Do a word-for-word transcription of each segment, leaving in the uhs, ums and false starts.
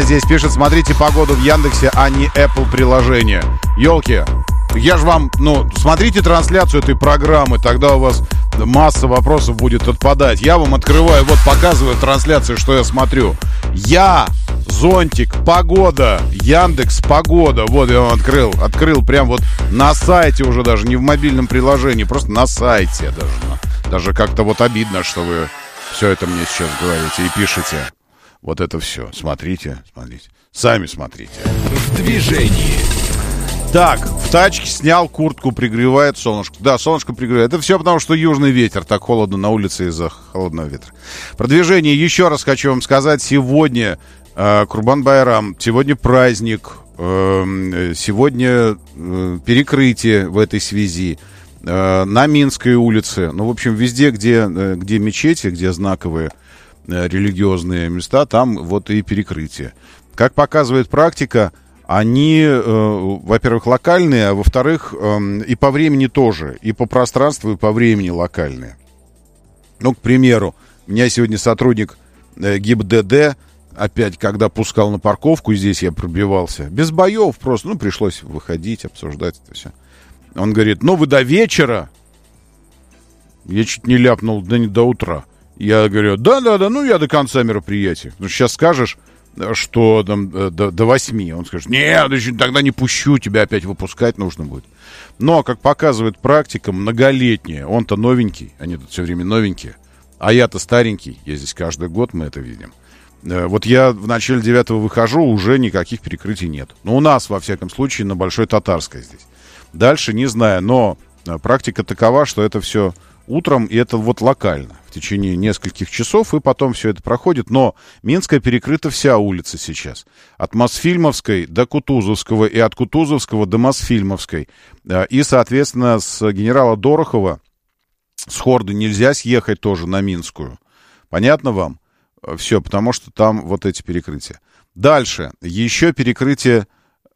здесь пишет: смотрите погоду в Яндексе, а не Apple приложение. Ёлки, я же вам, ну, смотрите трансляцию этой программы, тогда у вас масса вопросов будет отпадать. Я вам открываю, вот показываю трансляцию, что я смотрю. Я, зонтик, погода, Яндекс, погода. Вот я вам открыл, открыл прям вот на сайте уже, даже не в мобильном приложении, просто на сайте даже. Даже как-то вот обидно, что вы все это мне сейчас говорите и пишете. Вот это все. Смотрите, смотрите. Сами смотрите. В движении. Так, в тачке снял куртку, пригревает солнышко. Да, солнышко пригревает. Это все потому, что южный ветер. Так холодно на улице из-за холодного ветра. Про движение еще раз хочу вам сказать. Сегодня э, Курбан-Байрам. Сегодня праздник. Э, сегодня э, перекрытие в этой связи. Э, на Минской улице. Ну, в общем, везде, где, э, где мечети, где знаковые э, религиозные места, там вот и перекрытие. Как показывает практика, они, э, во-первых, локальные, а во-вторых, э, и по времени тоже, и по пространству, и по времени локальные. Ну, к примеру, у меня сегодня сотрудник э, ГИБДД, опять, когда пускал на парковку, здесь я пробивался, без боев просто, ну, пришлось выходить, обсуждать это все. Он говорит: ну, вы до вечера? Я чуть не ляпнул, да не до утра. Я говорю: да-да-да, ну, я до конца мероприятия. Потому что сейчас скажешь, что там до, до восьми. Он скажет: нет, тогда не пущу, тебя опять выпускать нужно будет. Но, как показывает практика, многолетняя, он-то новенький, они тут все время новенькие, а я-то старенький, я здесь каждый год, мы это видим. Вот я в начале девятого выхожу, уже никаких перекрытий нет. Ну, у нас, во всяком случае, на Большой Татарской здесь. Дальше не знаю, но практика такова, что это все утром, и это вот локально, в течение нескольких часов, и потом все это проходит. Но Минская перекрыта вся улица сейчас. От Мосфильмовской до Кутузовского, и от Кутузовского до Мосфильмовской. И, соответственно, с генерала Дорохова, с Хорды нельзя съехать тоже на Минскую. Понятно вам? Все, потому что там вот эти перекрытия. Дальше. Еще перекрытие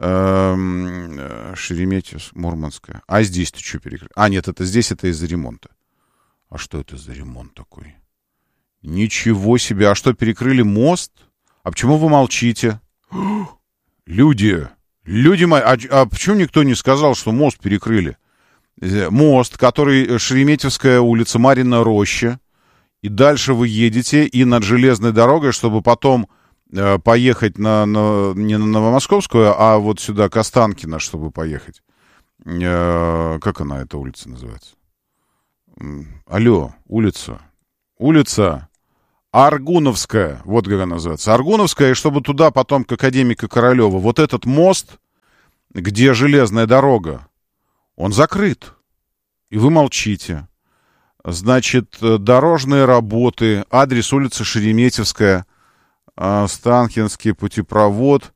э, Шереметьев, Мурманская. А здесь-то что перекрытие? А, нет, это здесь это из-за ремонта. А что это за ремонт такой? Ничего себе. А что, перекрыли мост? А почему вы молчите? Люди, люди мои, а, а почему никто не сказал, что мост перекрыли? Мост, который Шереметьевская улица, Марьина роща. И дальше вы едете и над железной дорогой, чтобы потом э, поехать на, на, не на Новомосковскую, а вот сюда, к Останкино, чтобы поехать. Э, как она, эта улица называется? Алло, улица. Улица Аргуновская. Вот как она называется. Аргуновская, и чтобы туда потом к академику Королева. Вот этот мост, где железная дорога, он закрыт. И вы молчите. Значит, дорожные работы, адрес улица Шереметьевская, Останкинский путепровод.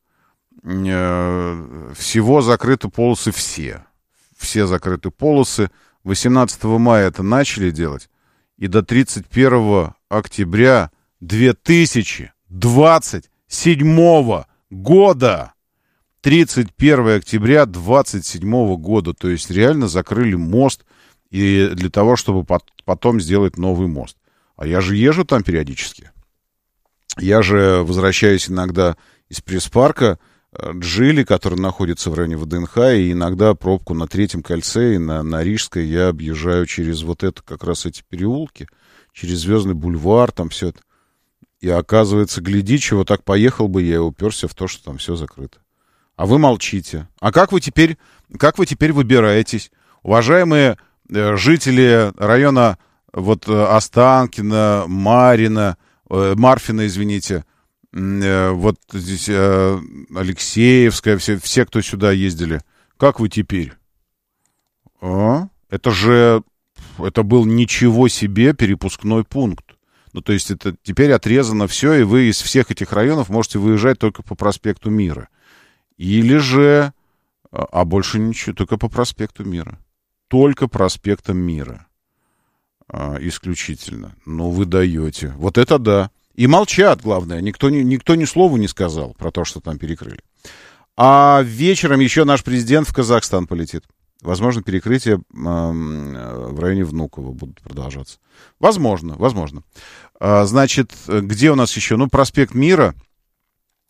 Всего закрыты полосы все. Все закрыты полосы. восемнадцатого мая это начали делать, и до тридцать первого октября две тысячи двадцать седьмого года, тридцать первого октября двадцать седьмого года, то есть реально закрыли мост, и для того, чтобы потом сделать новый мост. А я же езжу там периодически. Я же возвращаюсь иногда из пресс-парка, Джили, который находится в районе ВДНХ, и иногда пробку на Третьем кольце и на, на Рижской я объезжаю через вот это, как раз эти переулки, через Звездный бульвар, там все это. И оказывается, гляди, чего так поехал бы я и уперся в то, что там все закрыто. А вы молчите. А как вы теперь, как вы теперь выбираетесь? Уважаемые э, жители района вот Останкино, Марина, э, Марфина, извините, вот здесь э, Алексеевская, все, все, кто сюда ездили. Как вы теперь? А? Это же, это был ничего себе перепускной пункт. Ну, то есть это теперь отрезано все, и вы из всех этих районов можете выезжать только по проспекту Мира. Или же, а больше ничего, только по проспекту Мира. Только проспектом Мира. А, исключительно. Ну, вы даете. Вот это да. И молчат, главное. Никто, никто ни слова не сказал про то, что там перекрыли. А вечером еще наш президент в Казахстан полетит. Возможно, перекрытия э, в районе Внуково будут продолжаться. Возможно, возможно. А, значит, где у нас еще? Ну, проспект Мира.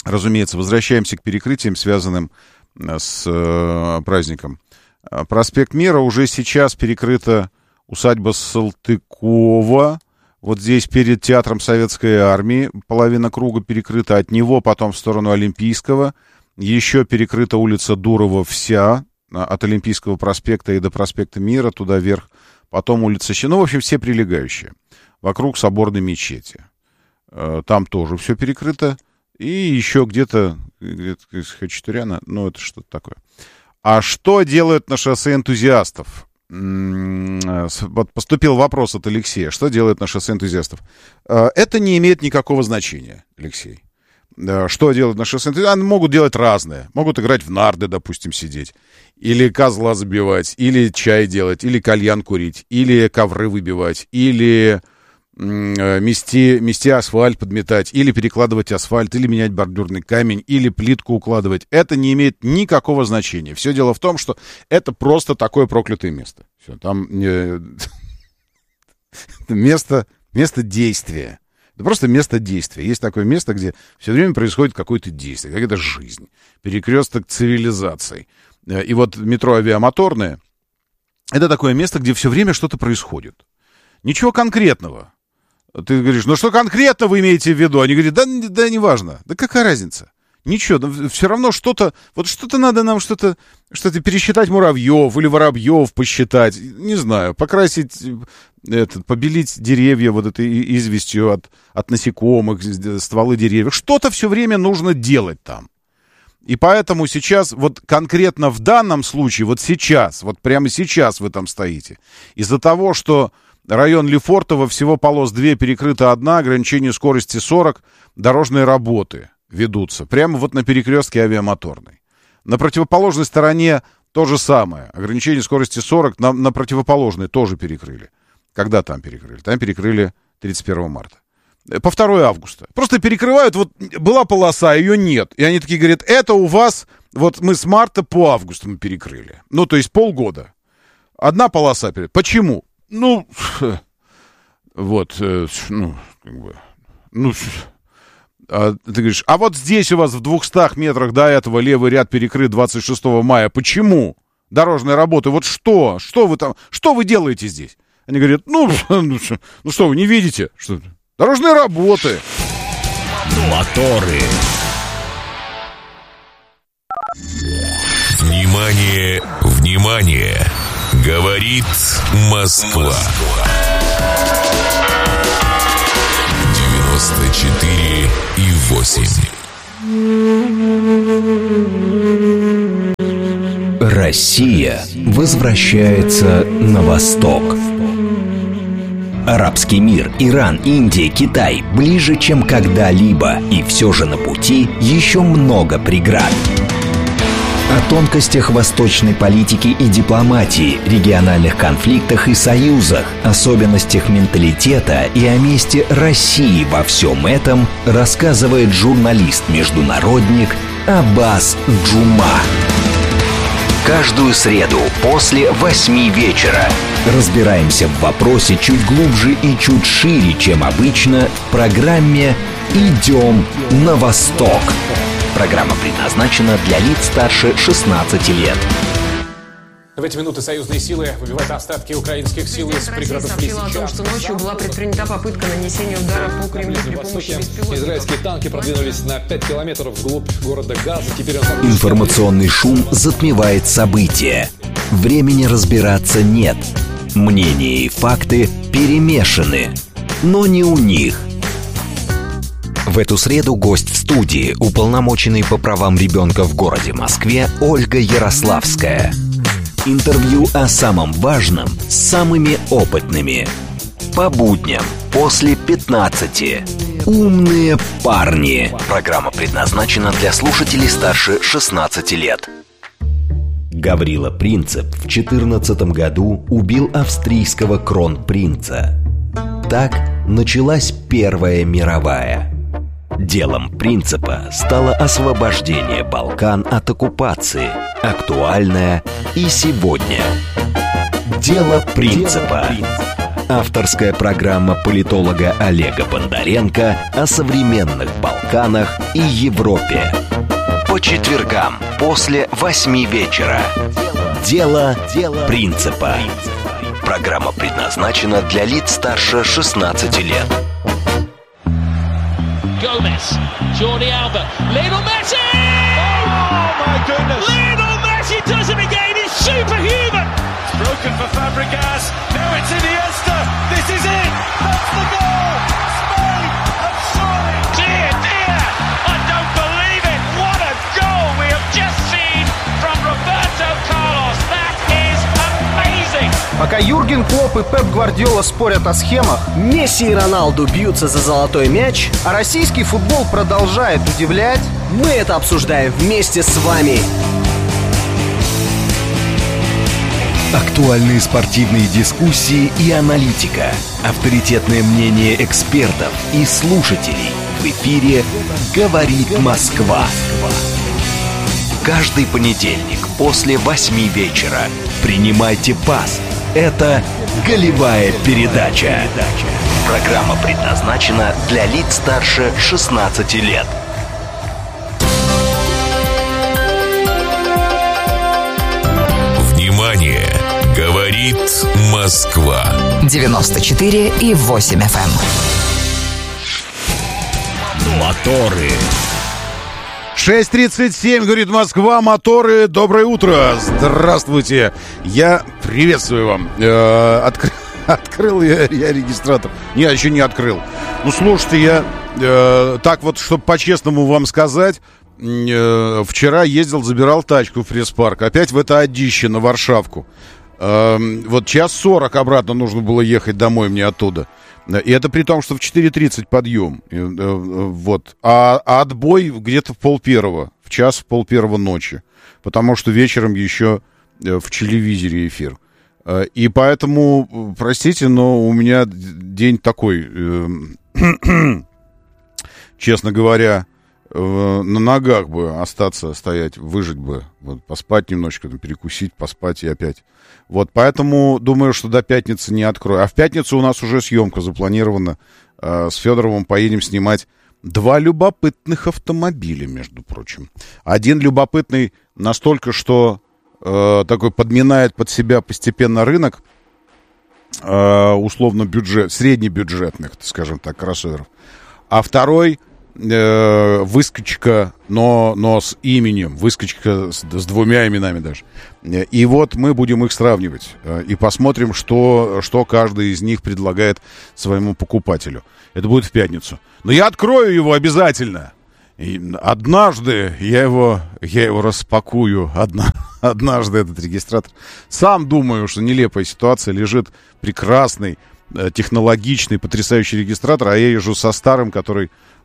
разумеется, возвращаемся к перекрытиям, связанным с э, праздником. Проспект Мира уже сейчас перекрыта усадьба Салтыкова. Вот здесь перед театром Советской Армии половина круга перекрыта. От него потом в сторону Олимпийского. Еще перекрыта улица Дурова вся. От Олимпийского проспекта и до проспекта Мира, туда вверх. Потом улица Щ... Ну, в общем, все прилегающие. Вокруг соборной мечети. Там тоже все перекрыто. И еще где-то, где-то из Хачатуряна, ну, это что-то такое. А что делают на шоссе энтузиастов? Вот поступил вопрос от Алексея. Что делают на шоссе энтузиастов? Это не имеет никакого значения, Алексей. Что делают на шоссе энтузиастов? Они могут делать разное. Могут играть в нарды, допустим, сидеть. Или козла забивать, или чай делать, или кальян курить, или ковры выбивать, или мести, мести асфальт подметать, или перекладывать асфальт, или менять бордюрный камень, или плитку укладывать. Это не имеет никакого значения. Все дело в том, что это просто такое проклятое место. Все, там не... место, место действия. Это просто место действия. Есть такое место, где все время происходит какое-то действие, какая-то жизнь, перекресток цивилизаций. И вот метро Авиамоторное — это такое место, где все время что-то происходит. Ничего конкретного. Ты говоришь, ну что конкретно вы имеете в виду? Они говорят, да, да неважно. Да какая разница? Ничего, но все равно что-то, вот что-то надо нам что-то, что-то пересчитать муравьев или воробьев посчитать, не знаю, покрасить, этот, побелить деревья вот этой известью от, от насекомых, стволы деревьев. Что-то все время нужно делать там. И поэтому сейчас, вот конкретно в данном случае, вот сейчас, вот прямо сейчас вы там стоите, из-за того, что район Лефортово, всего полос две, перекрыта одна, ограничение скорости сорок, дорожные работы ведутся. Прямо вот на перекрестке Авиамоторной. На противоположной стороне то же самое. Ограничение скорости сорок на, на противоположной тоже перекрыли. Когда там перекрыли? Там перекрыли тридцать первого марта. По второго августа. Просто перекрывают, вот была полоса, ее нет. И они такие говорят, это у вас, вот мы с марта по август мы перекрыли. Ну, то есть полгода. Одна полоса перед. Почему? Ну, вот, ну, как бы, ну, а, ты говоришь, а вот здесь у вас в двухстах метрах до этого левый ряд перекрыт двадцать шестого мая. Почему? Дорожные работы. Вот что? Что вы там, что вы делаете здесь? Они говорят, ну, ну, ну что, вы не видите? Что? Дорожные работы. Моторы. Внимание, внимание. Говорит Москва. девяносто четыре и восемь. Россия возвращается на восток. Арабский мир, Иран, Индия, Китай ближе, чем когда-либо. И все же на пути еще много преград. О тонкостях восточной политики и дипломатии, региональных конфликтах и союзах, особенностях менталитета и о месте России во всем этом рассказывает журналист-международник Аббас Джума. Каждую среду после восьми вечера разбираемся в вопросе чуть глубже и чуть шире, чем обычно, в программе «Идем на восток». Программа предназначена для лиц старше шестнадцати лет. В эти минуты союзные силы выбивают остатки украинских сил из пригородов Лисичанска. О том, что ночью была предпринята попытка нанесения удара по Кремлю при помощи беспилотников. Израильские танки продвинулись на пять километров вглубь города Газа. Теперь он... Информационный шум затмевает события. Времени разбираться нет. Мнения и факты перемешаны. Но не у них. В эту среду гость в студии, уполномоченный по правам ребенка в городе Москве Ольга Ярославская. Интервью о самом важном с самыми опытными. По будням после пятнадцати. Умные парни. Программа предназначена для слушателей старше шестнадцати лет. Гаврила Принцип в четырнадцатом году убил австрийского кронпринца. Так началась Первая мировая. Делом Принципа стало освобождение Балкан от оккупации, актуальное и сегодня. Дело Принципа. Авторская программа политолога Олега Бондаренко о современных Балканах и Европе. По четвергам после восьми вечера. Дело принципа. Программа предназначена для лиц старше шестнадцати лет. Gomez, Jordi Alba, Lionel Messi! Oh my goodness! Lionel Messi does it again. He's superhuman. It's broken for Fabregas. Now it's Iniesta. This is it. That's the goal. Spain have surely. Dear, dear, I don't believe it. What a goal we have just seen from Roberto Carlos. That is amazing. Пока Юрген Клопп и Пеп Гвардиола спорят о схемах, Месси и Роналду бьются за золотой мяч, а российский футбол продолжает удивлять, мы это обсуждаем вместе с вами. Актуальные спортивные дискуссии и аналитика. Авторитетное мнение экспертов и слушателей. В эфире «Говорит Москва». Каждый понедельник после восьми вечера. Принимайте пас. Это «Голевая передача». Программа предназначена для лиц старше шестнадцати лет. Внимание! Говорит Москва. девяносто четыре и восемь эф эм. Моторы. шесть тридцать семь, говорит Москва, моторы, доброе утро, здравствуйте, я приветствую вам, э, откры... открыл я, я регистратор, не, еще не открыл, ну слушайте, я э, так вот, чтобы по-честному вам сказать, э, вчера ездил, забирал тачку в пресс-парк, опять в это одище на Варшавку, э, вот час сорок обратно нужно было ехать домой мне оттуда. И это при том, что в четыре тридцать подъем. Вот. А, а отбой где-то в полпервого. В час в полпервого ночи. Потому что вечером еще в телевизоре эфир. И поэтому, простите, но у меня день такой, честно говоря, на ногах бы остаться, стоять, выжить бы. Вот, поспать немножечко, перекусить, поспать и опять. Вот, поэтому думаю, что до пятницы не открою. А в пятницу у нас уже съемка запланирована. Э, с Федоровым поедем снимать два любопытных автомобиля, между прочим. Один любопытный настолько, что э, такой подминает под себя постепенно рынок э, условно бюджет, среднебюджетных, скажем так, кроссоверов. А второй э, выскочка, но, но с именем, выскочка с, с двумя именами даже. И вот мы будем их сравнивать э, и посмотрим, что, что каждый из них предлагает своему покупателю. Это будет в пятницу. Но я открою его обязательно. И однажды я его, я его распакую. Одна, однажды этот регистратор. Сам думаю, что нелепая ситуация. Лежит прекрасный, э, технологичный, потрясающий регистратор, а я езжу со старым, который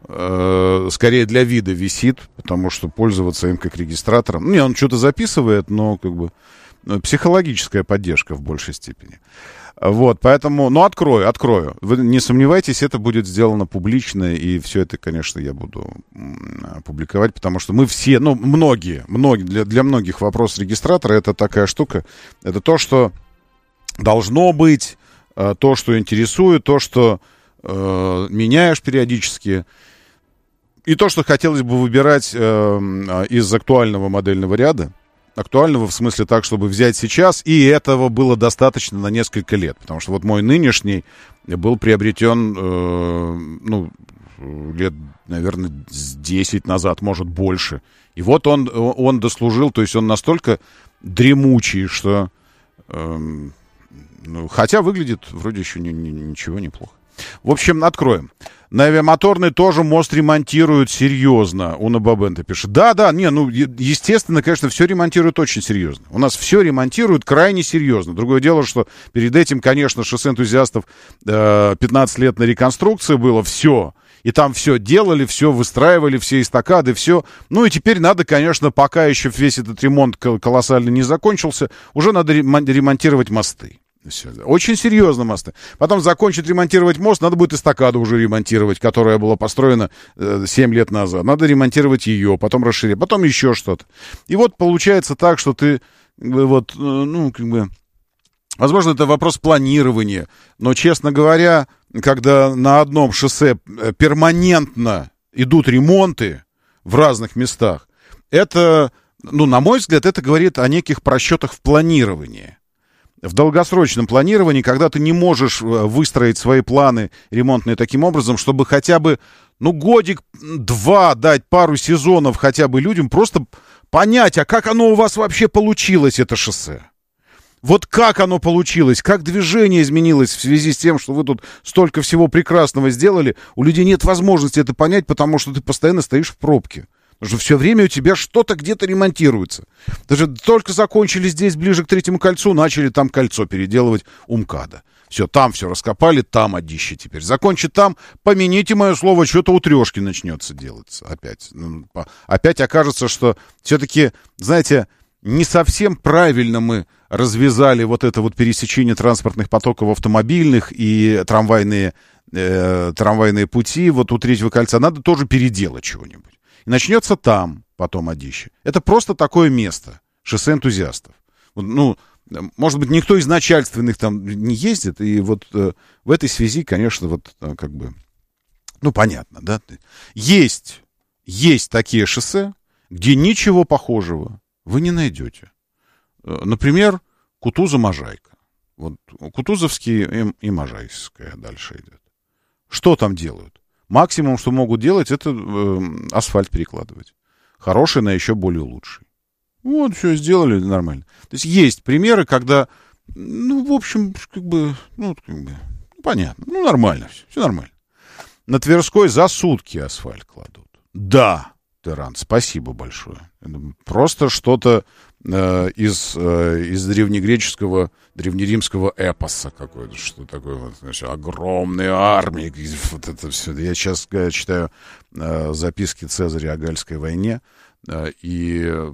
э, скорее для вида висит, потому что пользоваться им как регистратором. Не, он что-то записывает, но как бы психологическая поддержка в большей степени. Вот, поэтому, ну, открою, открою. Вы не сомневайтесь, это будет сделано публично, и все это, конечно, я буду публиковать, потому что мы все, ну, многие, многие, для, для многих вопрос регистратора это такая штука, это то, что должно быть, то, что интересует, то, что э, меняешь периодически, и то, что хотелось бы выбирать э, из актуального модельного ряда. Актуального в смысле так, чтобы взять сейчас, и этого было достаточно на несколько лет. Потому что вот мой нынешний был приобретен, э, ну, лет, наверное, десять назад, может, больше. И вот он, он дослужил, то есть он настолько дремучий, что... Э, ну, хотя выглядит вроде еще ни, ни, ничего неплохо. В общем, откроем. На авиамоторный тоже мост ремонтируют серьезно. Уна Бабента пишет. Да, да, не, ну, естественно, конечно, все ремонтируют очень серьезно. У нас все ремонтируют крайне серьезно. Другое дело, что перед этим, конечно, шоссе энтузиастов э, пятнадцать лет на реконструкции было все. И там все делали, все выстраивали, все эстакады, все. Ну и теперь надо, конечно, пока еще весь этот ремонт колоссально не закончился, уже надо ремонтировать мосты. Все. Очень серьезно мосты. Потом закончить ремонтировать мост, надо будет эстакаду уже ремонтировать, которая была построена э, семь лет назад. Надо ремонтировать ее, потом расширить, потом еще что-то. И вот получается так, что ты как бы, вот, э, ну, как бы Возможно, это вопрос планирования. Но, честно говоря, когда на одном шоссе перманентно идут ремонты в разных местах, это, ну, на мой взгляд, это говорит о неких просчетах в планировании. В долгосрочном планировании, когда ты не можешь выстроить свои планы ремонтные таким образом, чтобы хотя бы, ну, годик-два дать пару сезонов хотя бы людям, просто понять, а как оно у вас вообще получилось, это шоссе. Вот как оно получилось, как движение изменилось в связи с тем, что вы тут столько всего прекрасного сделали, у людей нет возможности это понять, потому что ты постоянно стоишь в пробке. Потому что все время у тебя что-то где-то ремонтируется. Даже только закончили здесь, ближе к Третьему кольцу, начали там кольцо переделывать у МКАДа. Все, там все раскопали, там одище теперь. Закончит там, помяните мое слово, что-то у трешки начнется делаться опять. Опять окажется, что все-таки, знаете, не совсем правильно мы развязали вот это вот пересечение транспортных потоков автомобильных и трамвайные, э, трамвайные пути вот у Третьего кольца. Надо тоже переделать чего-нибудь. И начнется там потом одище. Это просто такое место, шоссе энтузиастов. Ну, может быть, никто из начальственных там не ездит, и вот э, в этой связи, конечно, вот э, как бы, ну, понятно, да? Есть, есть такие шоссе, где ничего похожего вы не найдете. Например, Кутуза-Можайка. Вот Кутузовский и, и Можайская дальше идет. Что там делают? Максимум, что могут делать, это э, асфальт перекладывать. Хороший на еще более лучший. Вот, все сделали нормально. То есть есть примеры, когда, ну, в общем, как бы, ну, как бы, понятно, ну, нормально все, все нормально. На Тверской за сутки асфальт кладут. Да, Терран, спасибо большое. Просто что-то э, из, э, из древнегреческого, древнеримского эпоса какое-то, что такое вот, значит, огромные армии, вот это все. Я сейчас я читаю э, записки Цезаря о Гальской войне, э, и э,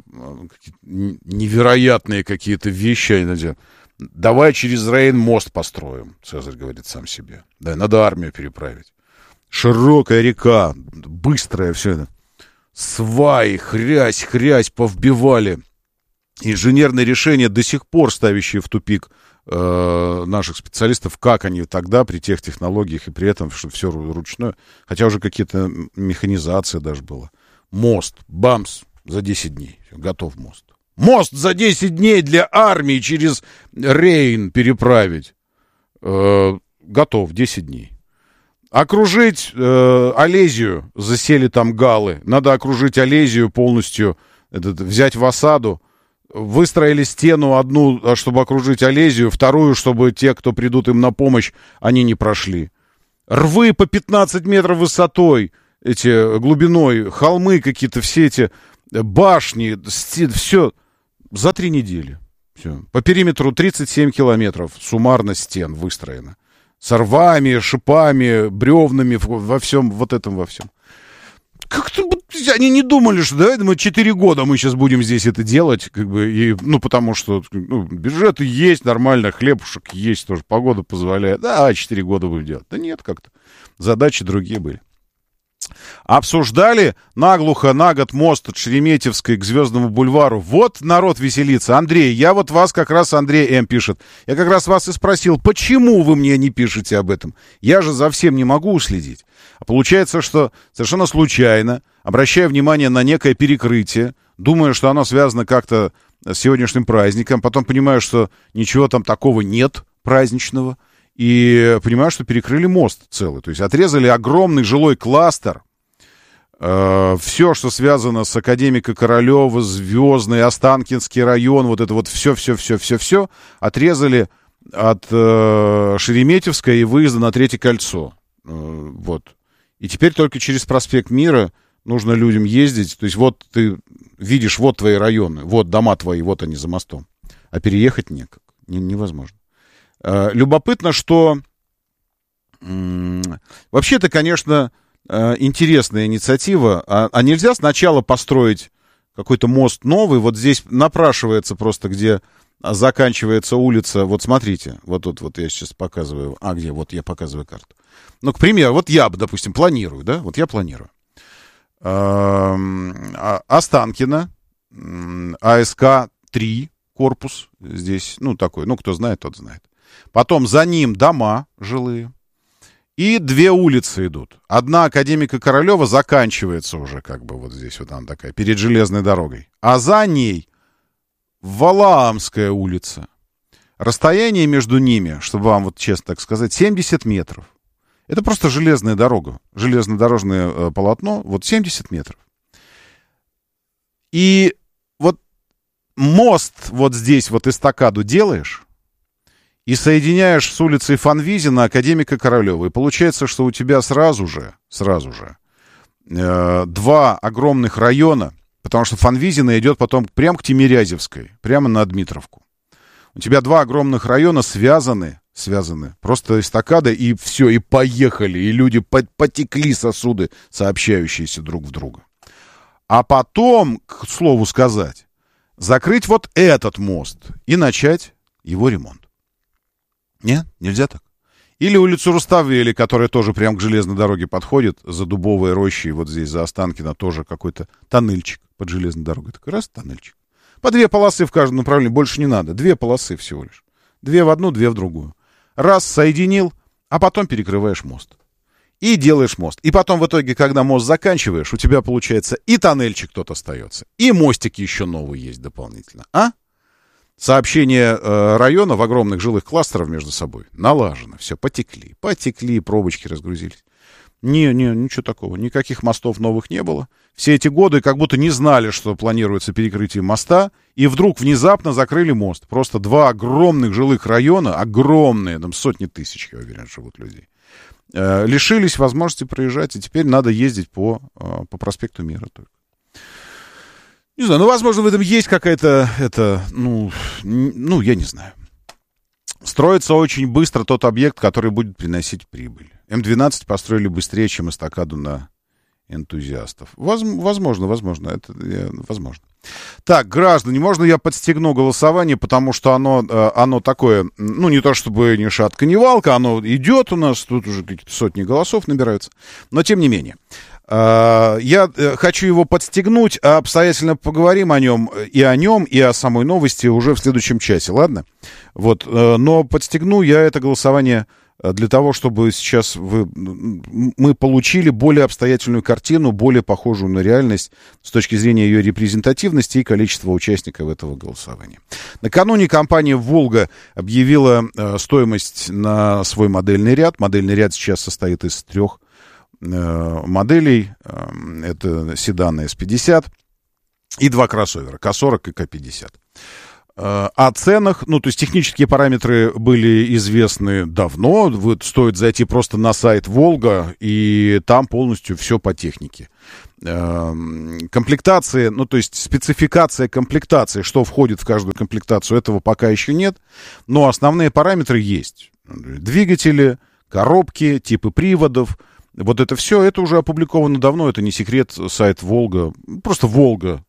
невероятные какие-то вещи. Давай через Рейн мост построим, Цезарь говорит сам себе. Да, надо армию переправить. Широкая река, быстрая, все это. Сваи, хрясь, хрясь повбивали. Инженерные решения, до сих пор ставящие в тупик э, наших специалистов, как они тогда при тех технологиях и при этом, что все ручное, хотя уже какие-то механизации даже было. Мост, бамс, за десять дней, готов мост. Мост за десять дней для армии через Рейн переправить. Э, готов, десять дней. Окружить э, Олезию, засели там галлы. Надо окружить Олезию полностью, этот, взять в осаду. Выстроили стену одну, чтобы окружить Олезию, вторую, чтобы те, кто придут им на помощь, они не прошли. Рвы по пятнадцать метров высотой, эти глубиной, холмы какие-то, все эти башни, все за три недели. Все. По периметру тридцать семь километров суммарно стен выстроено. С рвами, шипами, бревнами, во всем, вот этом во всем. Как-то они не думали, что да, мы четыре года мы сейчас будем здесь это делать, как бы, и, ну, потому что ну, бюджеты есть, нормально, хлебушек есть тоже, погода позволяет. Да, четыре года будем делать. Да нет, как-то. Задачи другие были. Обсуждали наглухо на год мост от Шереметьевской к Звездному бульвару. Вот народ веселится. Андрей, я вот вас как раз, Андрей М. пишет, я как раз вас и спросил, почему вы мне не пишете об этом? Я же за всем не могу уследить. А получается, что совершенно случайно, обращая внимание на некое перекрытие, думаю, что оно связано как-то с сегодняшним праздником, потом понимаю, что ничего там такого нет праздничного, и понимаю, что перекрыли мост целый. То есть отрезали огромный жилой кластер. Э, все, что связано с Академика Королева, Звездный, Останкинский район, вот это вот все-все-все-все-все отрезали от э, Шереметьевской и выезда на Третье кольцо. Э, вот. И теперь только через проспект Мира нужно людям ездить. То есть вот ты видишь, вот твои районы, вот дома твои, вот они за мостом. А переехать никак. Невозможно. Любопытно, что м- вообще-то, конечно, интересная инициатива. А, а нельзя сначала построить какой-то мост новый? Вот здесь напрашивается просто, где заканчивается улица. Вот смотрите, вот тут вот я сейчас показываю. А, где? Вот я показываю карту. Ну, к примеру, вот я, допустим, планирую, да? Вот я планирую. Останкино, АСК три. корпус здесь, ну, такой, ну, кто знает, тот знает. Потом за ним дома жилые. И две улицы идут. Одна Академика Королева заканчивается уже, как бы вот здесь вот она такая, перед железной дорогой. А за ней Валаамская улица. Расстояние между ними, чтобы вам вот честно так сказать, семьдесят метров. Это просто железная дорога, железнодорожное э, полотно, вот семьдесят метров. И вот мост вот здесь вот эстакаду делаешь и соединяешь с улицей Фанвизина Академика Королева. И получается, что у тебя сразу же, сразу же э, два огромных района, потому что Фанвизина идет потом прямо к Тимирязевской, прямо на Дмитровку. У тебя два огромных района связаны, связаны просто эстакадой, и все, и поехали, и люди потекли сосуды, сообщающиеся друг в друга. А потом, к слову сказать, закрыть вот этот мост и начать его ремонт. Нет, нельзя так. Или улицу Руставели, которая тоже прямо к железной дороге подходит, за Дубовой рощей, вот здесь, за Останкино, тоже какой-то тоннельчик под железной дорогой. Такой раз тоннельчик. По две полосы в каждом направлении, больше не надо. Две полосы всего лишь. Две в одну, две в другую. Раз соединил, а потом перекрываешь мост. И делаешь мост. И потом в итоге, когда мост заканчиваешь, у тебя получается и тоннельчик тот остается, и мостики еще новые есть дополнительно. А? Сообщение э, районов огромных жилых кластеров между собой налажено. Все, потекли. Потекли, пробочки разгрузились. Не, не, ничего такого. Никаких мостов новых не было. Все эти годы как будто не знали, что планируется перекрытие моста, и вдруг внезапно закрыли мост. Просто два огромных жилых района, огромные, там сотни тысяч, я уверен, живут людей, э, лишились возможности проезжать, и теперь надо ездить по, э, по проспекту Мира только. Не знаю, ну, возможно, в этом есть какая-то, это, ну, ну, я не знаю. Строится очень быстро тот объект, который будет приносить прибыль. эм двенадцать построили быстрее, чем эстакаду на энтузиастов. Возможно, возможно, это возможно. Так, граждане, можно я подстегну голосование, потому что оно, оно такое, ну, не то чтобы ни шатка, ни валка, оно идет у нас, тут уже какие-то сотни голосов набираются, но тем не менее. Я хочу его подстегнуть, а обстоятельно поговорим о нем, и о нем, и о самой новости уже в следующем часе, ладно? Вот, но подстегну я это голосование для того, чтобы сейчас вы, мы получили более обстоятельную картину, более похожую на реальность с точки зрения ее репрезентативности и количества участников этого голосования. Накануне компания «Волга» объявила стоимость на свой модельный ряд. Модельный ряд сейчас состоит из трех моделей. Это седаны эс пятьдесят и два кроссовера, ка сорок и ка пятьдесят. О ценах, ну, то есть технические параметры были известны давно. Вот стоит зайти просто на сайт «Волга», и там полностью все по технике. Комплектации, ну, то есть спецификация комплектации, что входит в каждую комплектацию, этого пока еще нет. Но основные параметры есть. Двигатели, коробки, типы приводов. Вот это все, это уже опубликовано давно, это не секрет, сайт «Волга». Просто «Волга»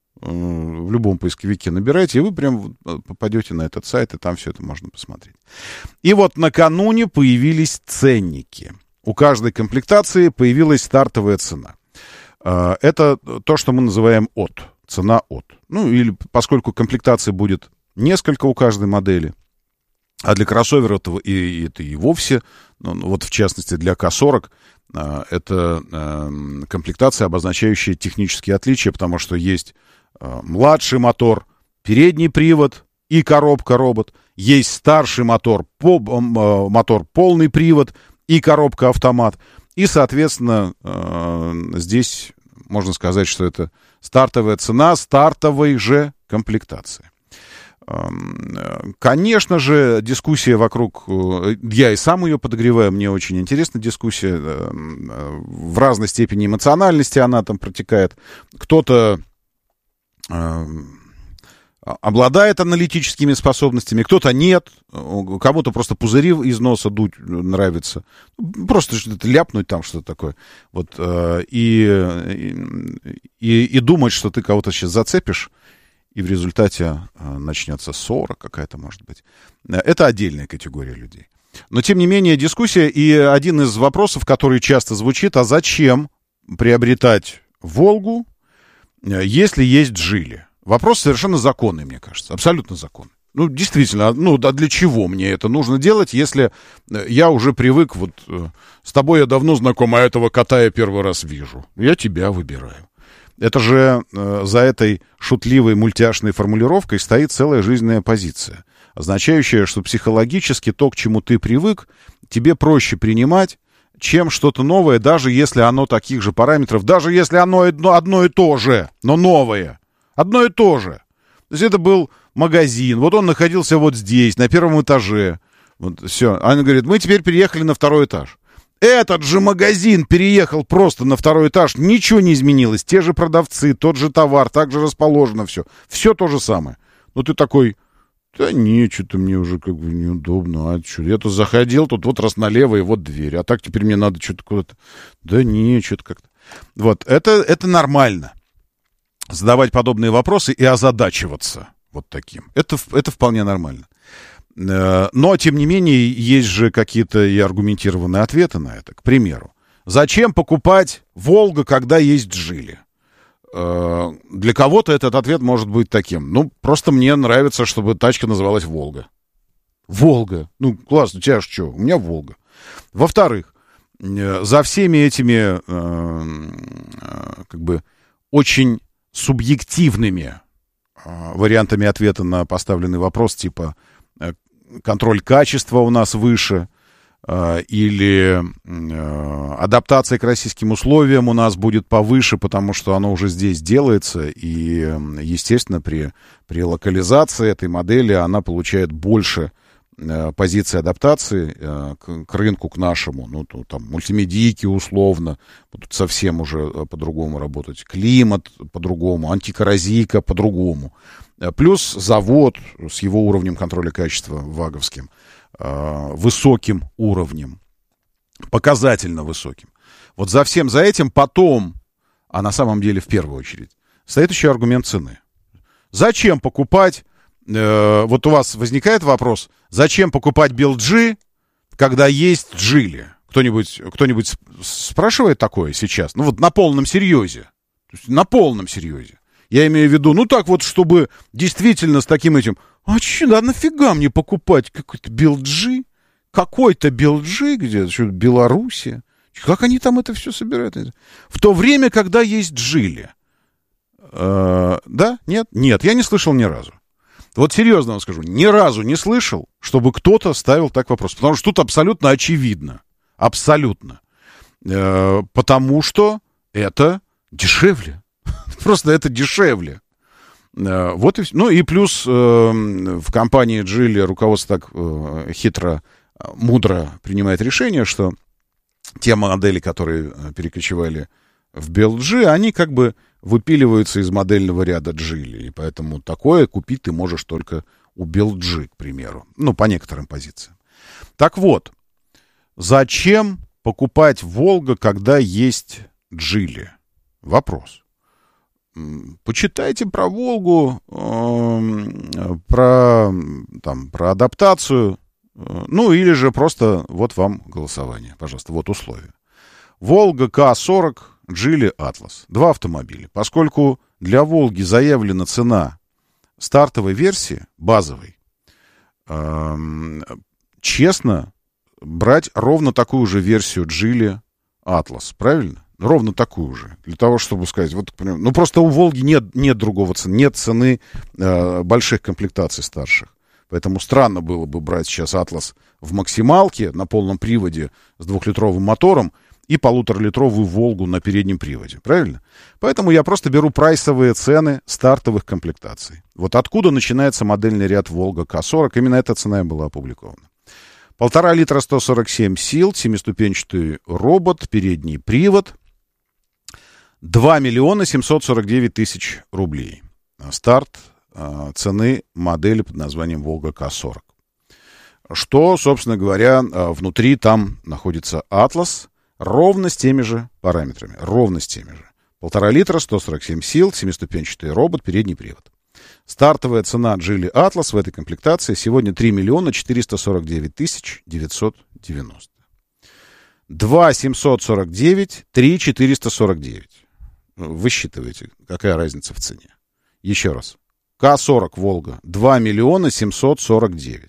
в любом поисковике набирайте, и вы прям попадете на этот сайт, и там все это можно посмотреть. И вот накануне появились ценники. У каждой комплектации появилась стартовая цена. Это то, что мы называем «от», цена «от». Ну, или поскольку комплектаций будет несколько у каждой модели, а для кроссовера это и, это и вовсе, ну, вот в частности для ка сорок, это комплектация, обозначающая технические отличия, потому что есть младший мотор, передний привод и коробка-робот. Есть старший мотор, по, мотор полный привод и коробка-автомат. И, соответственно, здесь можно сказать, что это стартовая цена стартовой же комплектации. Конечно же, дискуссия вокруг... Я и сам ее подогреваю, мне очень интересна дискуссия. В разной степени эмоциональности она там протекает. Кто-то обладает аналитическими способностями, кто-то нет, кому-то просто пузыри из носа дуть нравится, просто что-то ляпнуть там, что-то такое, вот, и, и, и думать, что ты кого-то сейчас зацепишь, и в результате начнется ссора какая-то, может быть. Это отдельная категория людей. Но, тем не менее, дискуссия, и один из вопросов, который часто звучит, а зачем приобретать «Волгу», если есть «Джили»? Вопрос совершенно законный, мне кажется, абсолютно законный. Ну, действительно, ну, а для чего мне это нужно делать, если я уже привык, вот, с тобой я давно знаком, а этого кота я первый раз вижу. Я тебя выбираю. Это же э, за этой шутливой мультяшной формулировкой стоит целая жизненная позиция, означающая, что психологически то, к чему ты привык, тебе проще принимать, чем что-то новое, даже если оно таких же параметров, даже если оно одно, одно и то же, но новое. Одно и то же. То есть это был магазин, вот он находился вот здесь, на первом этаже. Вот, все. Она говорит, мы теперь переехали на второй этаж. Этот же магазин переехал просто на второй этаж, ничего не изменилось. Те же продавцы, тот же товар, так же расположено все. Все то же самое. Но ты такой, да не, что-то мне уже как бы неудобно. А что, я тут заходил, тут вот раз налево и вот дверь. А так теперь мне надо что-то куда-то. Да не, что-то как-то. Вот, это, это нормально. Задавать подобные вопросы и озадачиваться вот таким. Это, это вполне нормально. Но, тем не менее, есть же какие-то и аргументированные ответы на это. К примеру, зачем покупать «Волга», когда есть «Джили»? Для кого-то этот ответ может быть таким. Ну, просто мне нравится, чтобы тачка называлась «Волга». «Волга». Ну, классно, у тебя же что? У меня «Волга». Во-вторых, за всеми этими как бы очень субъективными вариантами ответа на поставленный вопрос, типа контроль качества у нас выше, или адаптация к российским условиям у нас будет повыше, потому что оно уже здесь делается, и, естественно, при, при локализации этой модели она получает больше позиции адаптации к, к рынку, к нашему. Ну, то, там, мультимедийки условно будут совсем уже по-другому работать. Климат по-другому, антикоррозийка по-другому. Плюс завод с его уровнем контроля качества ваговским, высоким уровнем, показательно высоким. Вот за всем за этим потом, а на самом деле в первую очередь, стоит еще аргумент цены. Зачем покупать, э, вот у вас возникает вопрос, зачем покупать би эл джи, когда есть Джили? Кто-нибудь, кто-нибудь спрашивает такое сейчас? Ну вот на полном серьезе. На полном серьезе. Я имею в виду, ну так вот, чтобы действительно с таким этим, а че, да нафига мне покупать какой-то би эл джи? Какой-то би эл джи где-то, что-то Белоруссия. Как они там это все собирают? В то время, когда есть Джили. Э, да? Нет? Нет, я не слышал ни разу. Вот серьезно вам скажу, ни разу не слышал, чтобы кто-то ставил так вопрос. Потому что тут абсолютно очевидно. Абсолютно. Э, потому что это дешевле. Просто это дешевле. Вот и все. Ну и плюс э, в компании Джили руководство так э, хитро, мудро принимает решение, что те модели, которые перекочевали в би эл джи, они как бы выпиливаются из модельного ряда Джили. И поэтому такое купить ты можешь только у би эл джи, к примеру. Ну, по некоторым позициям. Так вот, зачем покупать «Волга», когда есть Джили? Вопрос. Почитайте про «Волгу», э, про, там, про адаптацию, э, ну или же просто вот вам голосование, пожалуйста, вот условия. «Волга» К сорок, Джили Атлас. Два автомобиля. Поскольку для «Волги» заявлена цена стартовой версии, базовой, э, честно, брать ровно такую же версию Джили Атлас, правильно? Ровно такую же, для того, чтобы сказать, вот, ну, просто у «Волги» нет, нет другого цены, нет цены э, больших комплектаций старших. Поэтому странно было бы брать сейчас «Атлас» в максималке на полном приводе с двухлитровым мотором и полуторалитровую «Волгу» на переднем приводе, правильно? Поэтому я просто беру прайсовые цены стартовых комплектаций. Вот откуда начинается модельный ряд «Волга» К сорок, именно эта цена и была опубликована. Полтора литра, сто сорок семь сил, семиступенчатый робот, передний привод. два миллиона семьсот сорок девять тысяч рублей. Старт э, цены модели под названием «Волга» К сорок. Что, собственно говоря, э, внутри там находится «Атлас» ровно с теми же параметрами. Ровно с теми же. Полтора литра, сто сорок семь сил, семиступенчатый робот, передний привод. Стартовая цена Джили Атлас в этой комплектации сегодня три миллиона четыреста сорок девять тысяч девятьсот девяносто. два семьсот сорок девять, три четыреста сорок девять. Высчитываете, какая разница в цене. Еще раз. ка сорок Волга два миллиона семьсот сорок девять.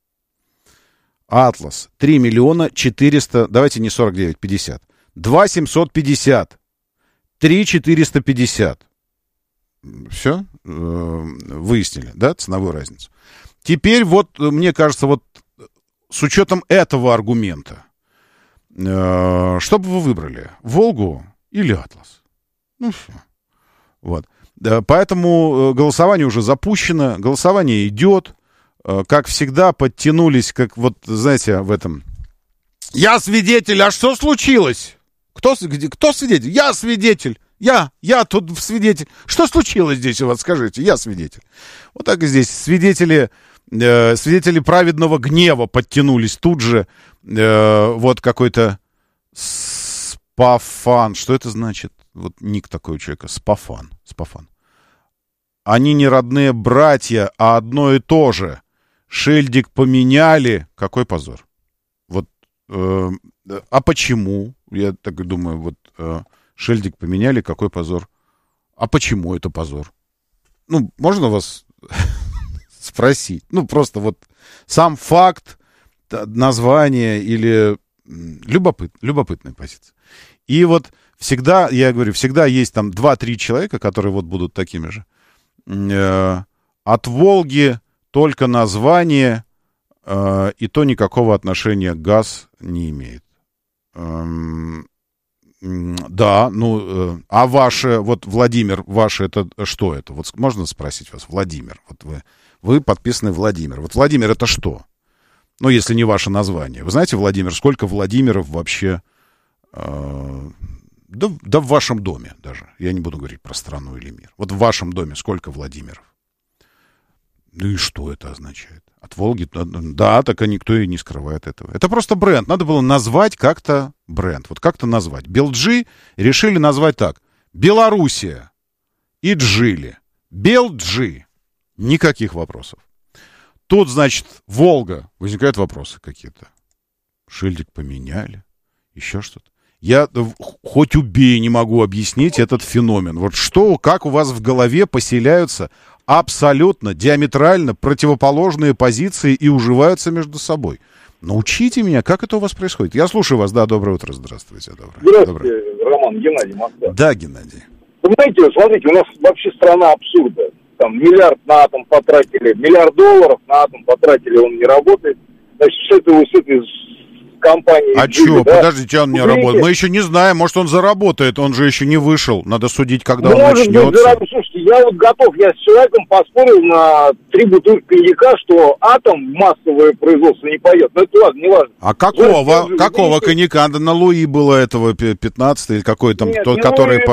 Атлас три миллиона четыреста, давайте не сорок девять, пятьдесят. два семьсот пятьдесят. три четыреста пятьдесят. Все? Выяснили, да, ценовую разницу. Теперь вот, мне кажется, вот с учетом этого аргумента, что бы вы выбрали? Волгу или Атлас? Ну, все. Вот. Поэтому голосование уже запущено, голосование идет. Как всегда, подтянулись, как вот, знаете, в этом... Я свидетель, а что случилось? Кто, кто свидетель? Я свидетель. Я, я тут свидетель. Что случилось здесь у вас, скажите? Я свидетель. Вот так и здесь. Свидетели, э, свидетели праведного гнева подтянулись тут же. Э, вот какой-то Спафан. Что это значит? Вот ник такой у человека. Спафан. Спафан. Они не родные братья, а одно и то же. Шильдик поменяли. Какой позор. Вот. Э, а почему? Я так думаю, вот... Э, Шильдик поменяли, какой позор. А почему это позор? Ну, можно вас спросить? Ну, просто вот сам факт, название или любопыт, любопытная позиция. И вот всегда, я говорю, всегда есть там два-три человека, которые вот будут такими же. От Волги только название, и то никакого отношения к ГАЗ не имеет. Да, ну, а ваше, вот, Владимир, ваше, это что это? Вот можно спросить вас, Владимир, вот вы, вы подписаны Владимир. Вот Владимир это что? Ну, если не ваше название. Вы знаете, Владимир, сколько Владимиров вообще, э, да, да в вашем доме даже. Я не буду говорить про страну или мир. Вот в вашем доме сколько Владимиров? Ну и что это означает? От Волги, да, так и никто и не скрывает этого. Это просто бренд. Надо было назвать как-то бренд. Вот как-то назвать. Белджи решили назвать так. Белоруссия и Джили. Белджи. Никаких вопросов. Тут, значит, Волга. Возникают вопросы какие-то. Шильдик поменяли. Еще что-то. Я хоть убей не могу объяснить этот феномен. Вот что, как у вас в голове поселяются абсолютно, диаметрально противоположные позиции и уживаются между собой. Научите меня, как это у вас происходит. Я слушаю вас. Да, доброе утро. Здравствуйте. Доброе. Здравствуйте, доброе. Роман, Геннадий, Москва. Да, Геннадий. Вы знаете, смотрите, у нас вообще страна абсурда. Там миллиард на атом потратили, миллиард долларов на атом потратили, он не работает. Значит, с этой, с этой компании... А что, да? Подождите, он не работает. Мы еще не знаем, может, он заработает, он же еще не вышел. Надо судить, когда ну, он может начнется. Быть, зараб... Слушайте, я вот готов, я с человеком поспорил на три бутылки коньяка, что атом в массовое производство не пойдет. Но это ладно, не важно. А какого, Знаете, какого коньяка? На Луи было этого пятнадцатый или какой там, Нет, тот, не который Луи, по,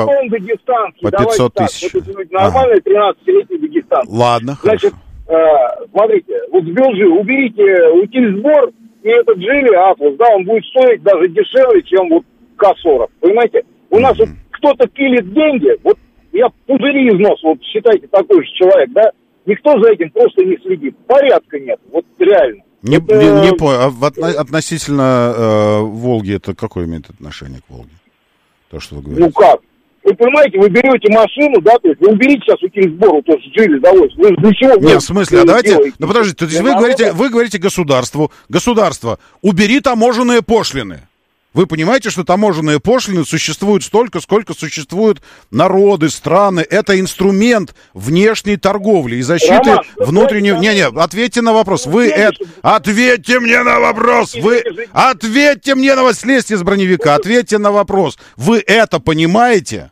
по пятьсот тысяч. Это нормальный тринадцатилетний дагестанский. Ладно, Значит, хорошо. Э, смотрите, вот с Белжи уберите утильсбор, и этот Джили Атлас, да, он будет стоить даже дешевле, чем вот ка сорок. Понимаете? У нас вот кто-то пилит деньги, вот я пузыри из носа, вот считайте, такой же человек, да, никто за этим просто не следит. Порядка нет, вот реально. Не, это... не, не понял, а в отно, относительно э, Волги, это какое имеет отношение к Волге? То, что вы говорите. Ну как? Вы понимаете, вы берете машину, да, то есть вы уберите сейчас утильсбор, вот тоже Джили заводите. Вы для чего? Нет, в смысле, а давайте, делаете? ну подождите, то есть вы говорите, вы говорите государству, государство, убери таможенные пошлины. Вы понимаете, что таможенные пошлины существуют столько, сколько существуют народы, страны. Это инструмент внешней торговли и защиты Роман, внутренней... Не-не, ответьте на вопрос. Вы это... Ответьте мне на вопрос! Вы... Ответьте мне на вопрос! Слезьте с броневика, ответьте на вопрос. Вы это понимаете?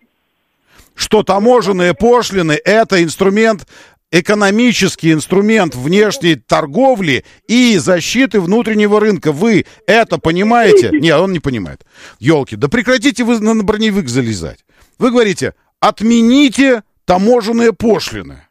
Что таможенные пошлины — это инструмент... экономический инструмент внешней торговли и защиты внутреннего рынка. Вы это понимаете? Нет, он не понимает. Ёлки, да прекратите вы на броневик залезать. Вы говорите, отмените таможенные пошлины.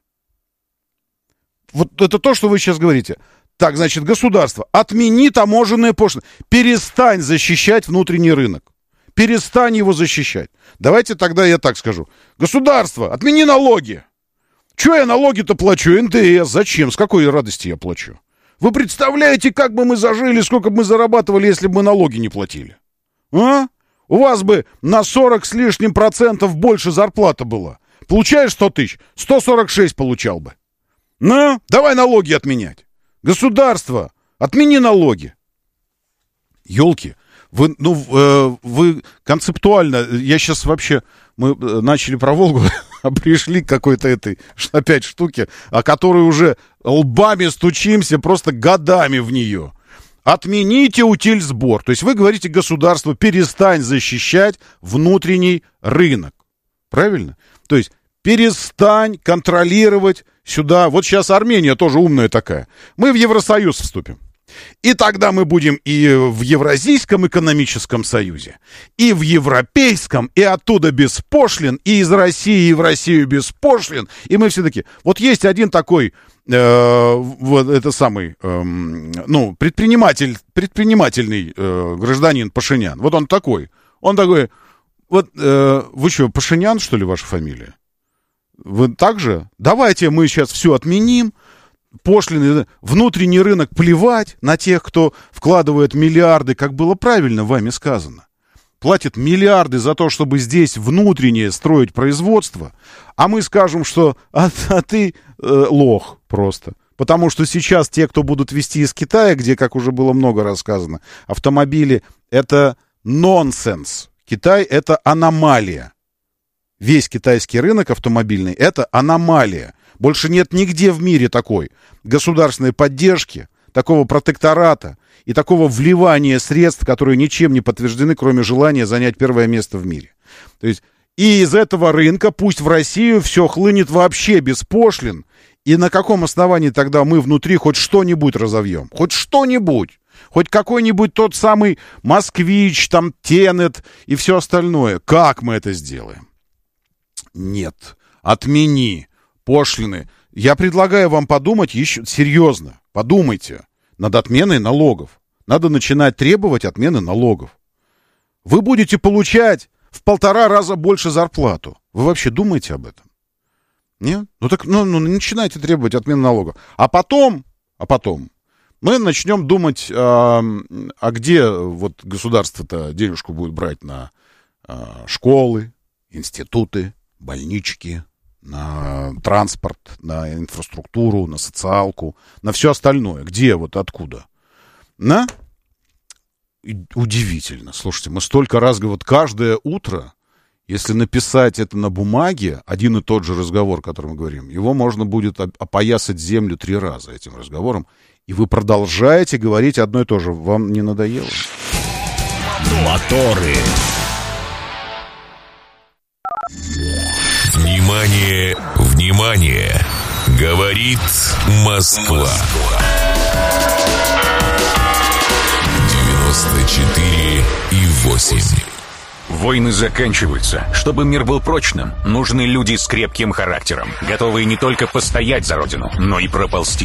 Вот это то, что вы сейчас говорите. Так, значит, государство, отмени таможенные пошлины. Перестань защищать внутренний рынок. Перестань его защищать. Давайте тогда я так скажу. Государство, отмени налоги. Чего я налоги-то плачу? эн дэ эс. Зачем? С какой радости я плачу? Вы представляете, как бы мы зажили, сколько бы мы зарабатывали, если бы мы налоги не платили? А? У вас бы на сорок с лишним процентов больше зарплата была. получаешь сто тысяч, сто сорок шесть получал бы. Ну, давай налоги отменять. Государство, отмени налоги. Ёлки, вы, ну, э, вы концептуально, я сейчас вообще, мы начали про Волгу, а пришли к какой-то этой опять штуке, о которой уже лбами стучимся просто годами в нее. Отмените утильсбор. То есть вы говорите государству, перестань защищать внутренний рынок. Правильно? То есть перестань контролировать сюда. Вот сейчас Армения тоже умная такая. Мы в Евросоюз вступим. И тогда мы будем и в Евразийском экономическом союзе, и в Европейском, и оттуда без пошлин, и из России, и в Россию без пошлин. И мы все такие. Вот есть один такой, э, вот это самый, э, ну, предприниматель, предпринимательный э, гражданин Пашинян. Вот он такой. Он такой, вот э, вы что, Пашинян, что ли, ваша фамилия? Вы так же? Давайте мы сейчас все отменим. Пошлины, внутренний рынок, плевать на тех, кто вкладывает миллиарды, как было правильно вами сказано. Платит миллиарды за то, чтобы здесь внутреннее строить производство, а мы скажем, что а, а ты э, лох просто. Потому что сейчас те, кто будут везти из Китая, где, как уже было много рассказано, автомобили, это нонсенс. Китай — это аномалия. Весь китайский рынок автомобильный — это аномалия. Больше нет нигде в мире такой государственной поддержки, такого протектората и такого вливания средств, которые ничем не подтверждены, кроме желания занять первое место в мире. То есть и из этого рынка пусть в Россию все хлынет вообще без пошлин. И на каком основании тогда мы внутри хоть что-нибудь разовьем? Хоть что-нибудь. Хоть какой-нибудь тот самый Москвич, там, Тенет и все остальное. Как мы это сделаем? Нет. Отмени пошлины. Я предлагаю вам подумать еще серьезно. Подумайте над отменой налогов. Надо начинать требовать отмены налогов. Вы будете получать в полтора раза больше зарплату. Вы вообще думаете об этом? Нет? Ну так, ну, ну начинайте требовать отмены налогов. А потом, а потом мы начнем думать, а, а где вот государство-то денежку будет брать на а, школы, институты, больнички, на транспорт, на инфраструктуру, на социалку, на все остальное. Где, вот откуда? На? Удивительно. Слушайте, мы столько раз говорим, вот каждое утро, если написать это на бумаге, один и тот же разговор, о котором мы говорим, его можно будет опоясать землю три раза этим разговором, и вы продолжаете говорить одно и то же. Вам не надоело? Моторы. Внимание, внимание! Говорит Москва. девяносто четыре и восемь. Войны заканчиваются. Чтобы мир был прочным, нужны люди с крепким характером, готовые не только постоять за родину, но и проползти.